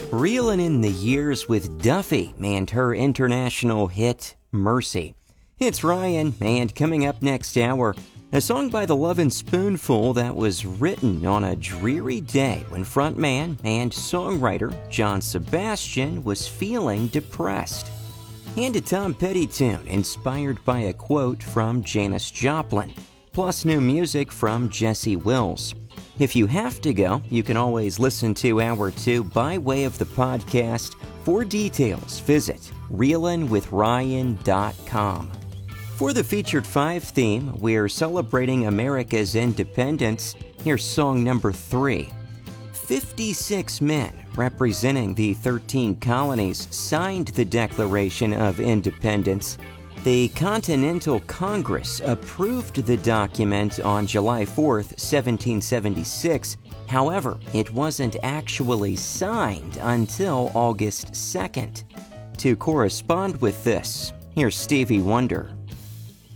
Reelin' in the years with Duffy and her international hit, Mercy. It's Ryan, and coming up next hour, a song by the Lovin' Spoonful that was written on a dreary day when frontman and songwriter John Sebastian was feeling depressed. And a Tom Petty tune inspired by a quote from Janis Joplin, plus new music from Jesse Wills. If you have to go, you can always listen to Hour 2 by way of the podcast. For details, visit reelinwithryan.com. For the Featured 5 theme, we're celebrating America's independence. Here's song number 3. 56 men representing the 13 colonies signed the Declaration of Independence. The Continental Congress approved the document on July 4th, 1776. However, it wasn't actually signed until August 2nd. To correspond with this, here's Stevie Wonder